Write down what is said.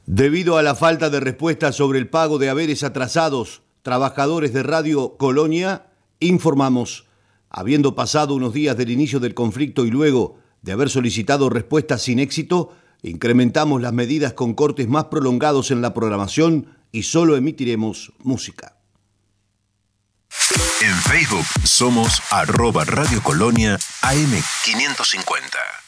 Debido a la falta de respuesta sobre el pago de haberes atrasados, trabajadores de Radio Colonia, informamos, habiendo pasado unos días del inicio del conflicto y luego de haber solicitado respuestas sin éxito, incrementamos las medidas con cortes más prolongados en la programación y solo emitiremos música. En Facebook somos @Radio Colonia AM550.